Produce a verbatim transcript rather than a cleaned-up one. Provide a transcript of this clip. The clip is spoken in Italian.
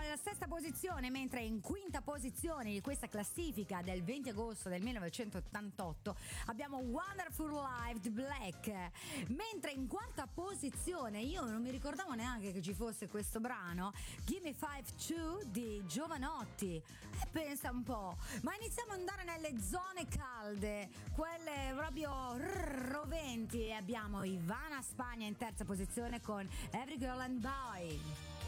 alla sesta posizione, mentre in quinta posizione di questa classifica del venti agosto del millenovecentottantotto abbiamo Wonderful Life di Black. Mentre in quarta posizione, io non mi ricordavo neanche che ci fosse questo brano, Gimme Five Two di Giovanotti. E pensa un po', ma iniziamo ad andare nelle zone calde, quelle proprio roventi, e abbiamo Ivana Spagna in terza posizione con Every Girl and Boy.